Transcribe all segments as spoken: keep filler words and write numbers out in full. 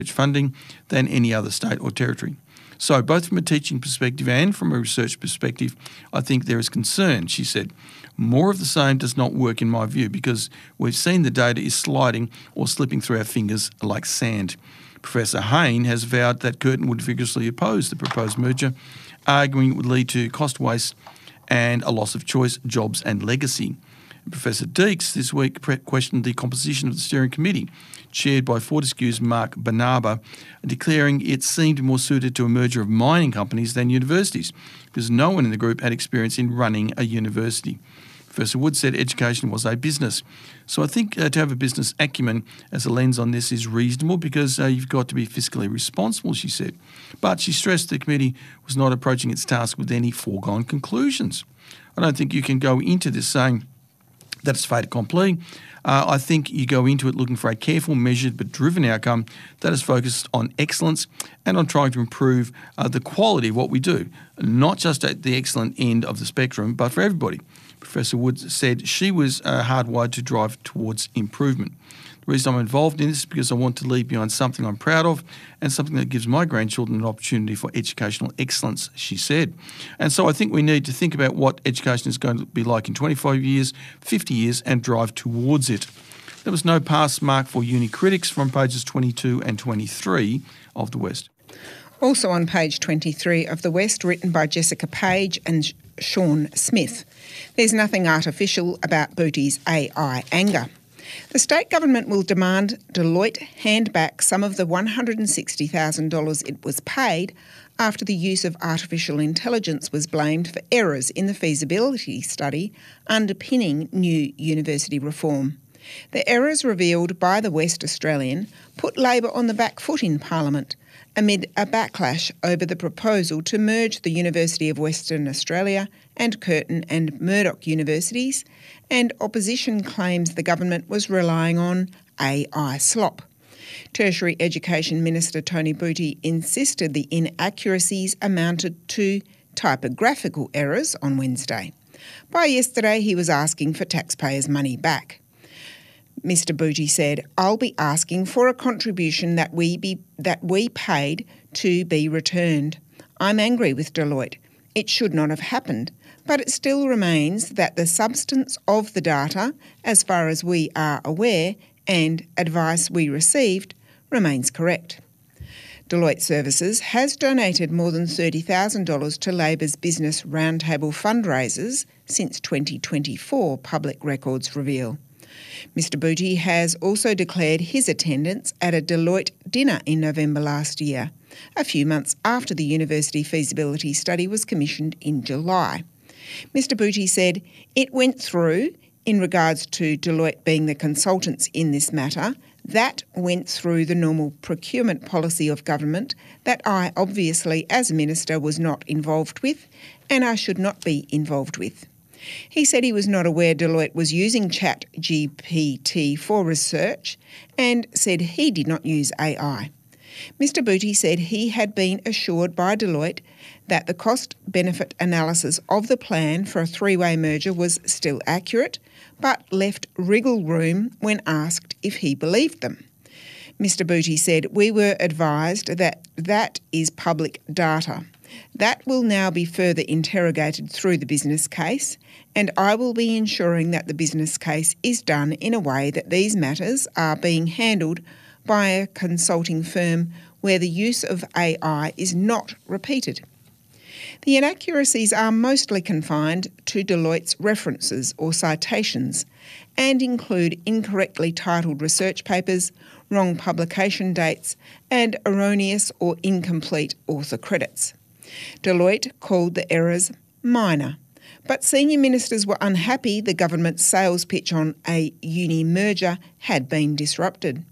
funding than any other state or territory. So both from a teaching perspective and from a research perspective, I think there is concern, she said. More of the same does not work in my view because we've seen the data is sliding or slipping through our fingers like sand. Professor Hayne has vowed that Curtin would vigorously oppose the proposed merger, arguing it would lead to cost waste and a loss of choice, jobs and legacy. Professor Deeks this week questioned the composition of the steering committee, chaired by Fortescue's Mark Barnaba, declaring it seemed more suited to a merger of mining companies than universities, because no one in the group had experience in running a university. Professor Wood said education was a business. So I think uh, to have a business acumen as a lens on this is reasonable because uh, you've got to be fiscally responsible, she said. But she stressed the committee was not approaching its task with any foregone conclusions. I don't think you can go into this saying that it's fait accompli. Uh, I think you go into it looking for a careful, measured but driven outcome that is focused on excellence and on trying to improve uh, the quality of what we do, not just at the excellent end of the spectrum, but for everybody. Professor Woods said she was uh, hardwired to drive towards improvement. The reason I'm involved in this is because I want to leave behind something I'm proud of and something that gives my grandchildren an opportunity for educational excellence, she said. And so I think we need to think about what education is going to be like in twenty-five years, fifty years, and drive towards it. There was no pass mark for uni critics from pages twenty-two and twenty-three of The West. Also on page twenty-three of The West, written by Jessica Page and Sean Smith. There's nothing artificial about Booty's A I anger. The state government will demand Deloitte hand back some of the one hundred sixty thousand dollars it was paid after the use of artificial intelligence was blamed for errors in the feasibility study underpinning new university reform. The errors revealed by the West Australian put Labor on the back foot in Parliament amid a backlash over the proposal to merge the University of Western Australia and Curtin and Murdoch universities, and opposition claims the government was relying on A I slop. Tertiary Education Minister Tony Booty insisted the inaccuracies amounted to typographical errors on Wednesday. By yesterday, he was asking for taxpayers' money back. Mister Booty said, "I'll be asking for a contribution that we be that we paid to be returned. I'm angry with Deloitte. It should not have happened, but it still remains that the substance of the data, as far as we are aware, and advice we received, remains correct." Deloitte Services has donated more than thirty thousand dollars to Labor's Business Roundtable fundraisers since twenty twenty-four, public records reveal. Mister Booty has also declared his attendance at a Deloitte dinner in November last year, a few months after the university feasibility study was commissioned in July. Mister Booty said, "It went through, in regards to Deloitte being the consultants in this matter, that went through the normal procurement policy of government that I obviously as Minister was not involved with and I should not be involved with." He said he was not aware Deloitte was using Chat G P T for research and said he did not use A I. Mister Booty said he had been assured by Deloitte that the cost-benefit analysis of the plan for a three-way merger was still accurate, but left wriggle room when asked if he believed them. Mister Booty said, "We were advised that that is public data. That will now be further interrogated through the business case, and I will be ensuring that the business case is done in a way that these matters are being handled by a consulting firm where the use of A I is not repeated." The inaccuracies are mostly confined to Deloitte's references or citations and include incorrectly titled research papers, wrong publication dates, and erroneous or incomplete author credits. Deloitte called the errors minor, but senior ministers were unhappy the government's sales pitch on a uni merger had been disrupted.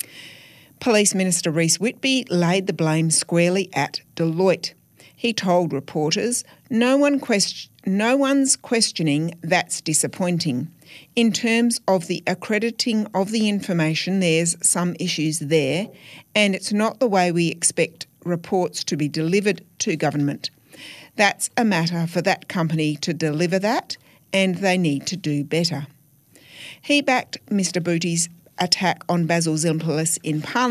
Police Minister Rhys Whitby laid the blame squarely at Deloitte. He told reporters, no, one question, no one's questioning that's disappointing. In terms of the accrediting of the information, there's some issues there, and it's not the way we expect reports to be delivered to government. That's a matter for that company to deliver that, and they need to do better. He backed Mister Booty's attack on Basil Zimperlis in Parliament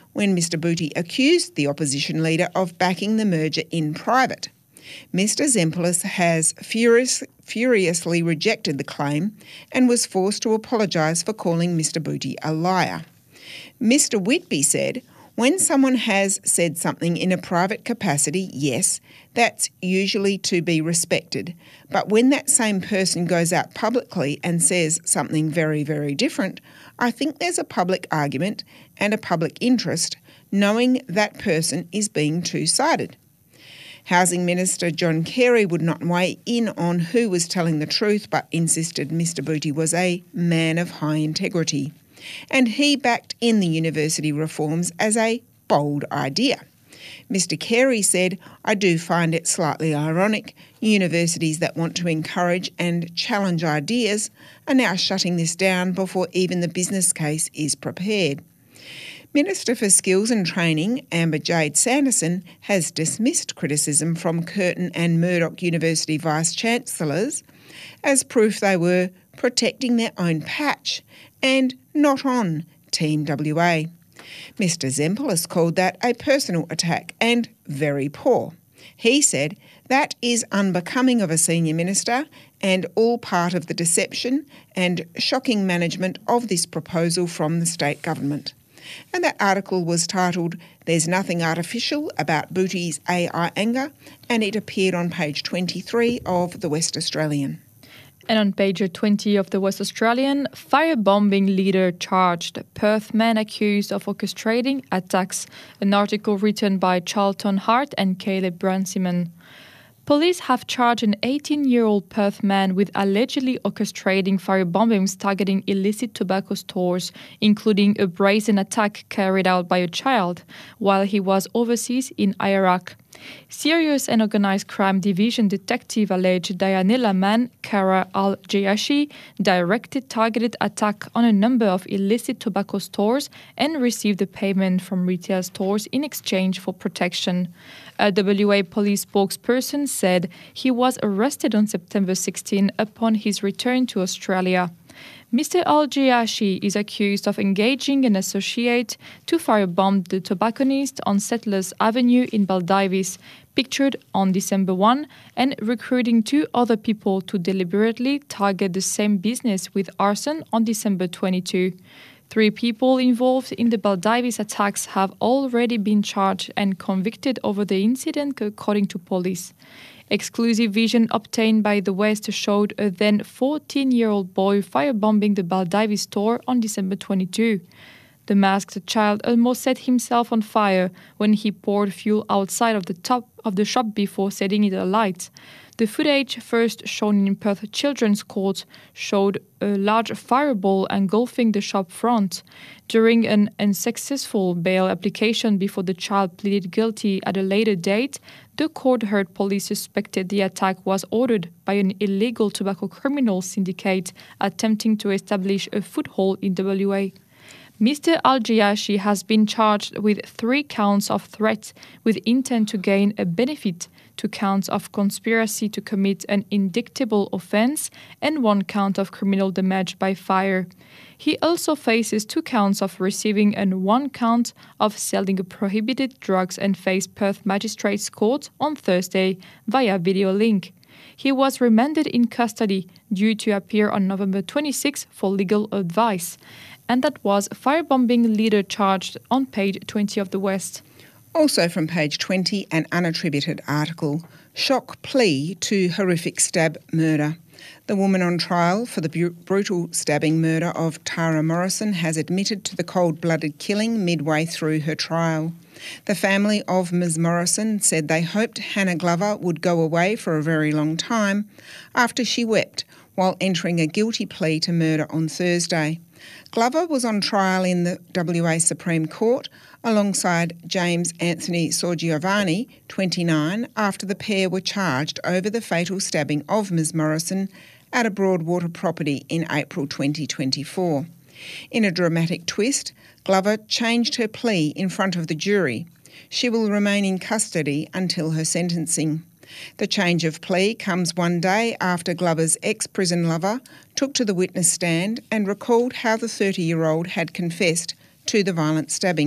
when Mister Booty accused the opposition leader of backing the merger in private. Mister Zempoulos has furious, furiously rejected the claim and was forced to apologise for calling Mister Booty a liar. Mister Whitby said, "When someone has said something in a private capacity, yes, that's usually to be respected. But when that same person goes out publicly and says something very, very different, I think there's a public argument and a public interest knowing that person is being two-sided." Housing Minister John Carey would not weigh in on who was telling the truth, but insisted Mister Booty was a man of high integrity. And he backed in the university reforms as a bold idea. Mister Carey said, "I do find it slightly ironic. Universities that want to encourage and challenge ideas are now shutting this down before even the business case is prepared." Minister for Skills and Training, Amber Jade Sanderson, has dismissed criticism from Curtin and Murdoch University Vice-Chancellors as proof they were protecting their own patch and not on Team W A. Mister Zempoulos called that a personal attack and very poor. He said that is unbecoming of a senior minister and all part of the deception and shocking management of this proposal from the state government. And that article was titled "There's Nothing Artificial About Booty's A I Anger," and it appeared on page twenty-three of The West Australian. And on page twenty of The West Australian, firebombing leader charged, Perth man accused of orchestrating attacks. An article written by Charlton Hart and Caleb Bransiman. Police have charged an eighteen-year-old Perth man with allegedly orchestrating firebombings targeting illicit tobacco stores, including a brazen attack carried out by a child while he was overseas in Iraq. Serious and Organised Crime Division detective alleged Dianella Man Kara Al-Jayashi directed targeted attack on a number of illicit tobacco stores and received a payment from retail stores in exchange for protection. A W A police spokesperson said he was arrested on September sixteenth upon his return to Australia. Mister Al-Jayashi is accused of engaging an associate to firebomb the tobacconist on Settlers Avenue in Baldivis, pictured on December first, and recruiting two other people to deliberately target the same business with arson on December twenty-second. Three people involved in the Baldivis attacks have already been charged and convicted over the incident, according to police. Exclusive vision obtained by The West showed a then fourteen-year-old boy firebombing the Baldivis store on December twenty-second. The masked child almost set himself on fire when he poured fuel outside of the top of the shop before setting it alight. The footage, first shown in Perth Children's Court, showed a large fireball engulfing the shop front. During an unsuccessful bail application before the child pleaded guilty at a later date, the court heard police suspected the attack was ordered by an illegal tobacco criminal syndicate attempting to establish a foothold in W A. Mister Al-Jayashi has been charged with three counts of threat with intent to gain a benefit, two counts of conspiracy to commit an indictable offence, and one count of criminal damage by fire. He also faces two counts of receiving and one count of selling prohibited drugs and faced Perth Magistrates Court on Thursday via video link. He was remanded in custody due to appear on November twenty-sixth for legal advice. And that was firebombing leader charged on page twenty of The West. Also from page twenty, an unattributed article, Shock Plea to Horrific Stab Murder. The woman on trial for the bu- brutal stabbing murder of Tara Morrison has admitted to the cold-blooded killing midway through her trial. The family of Miz Morrison said they hoped Hannah Glover would go away for a very long time after she wept while entering a guilty plea to murder on Thursday. Glover was on trial in the W A Supreme Court alongside James Anthony Sorgiovanni, twenty-nine, after the pair were charged over the fatal stabbing of Miz Morrison at a Broadwater property in April twenty twenty-four. In a dramatic twist, Glover changed her plea in front of the jury. She will remain in custody until her sentencing. The change of plea comes one day after Glover's ex-prison lover took to the witness stand and recalled how the thirty-year-old had confessed to the violent stabbing.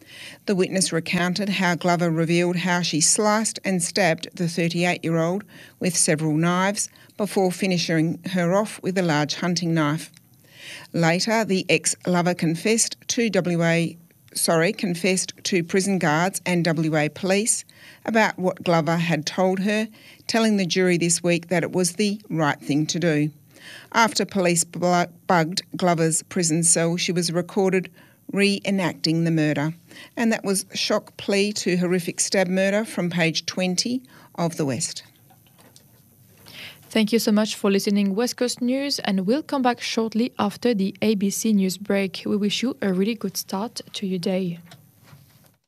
The witness recounted how Glover revealed how she sliced and stabbed the thirty-eight-year-old with several knives before finishing her off with a large hunting knife. Later, the ex-lover confessed to W A, sorry, confessed to prison guards and W A police about what Glover had told her, telling the jury this week that it was the right thing to do. After police bugged Glover's prison cell, she was recorded reenacting the murder, and that was shock plea to horrific stab murder from page twenty of The West. Thank you so much for listening West Coast News, and we'll come back shortly after the A B C News break. We wish you a really good start to your day.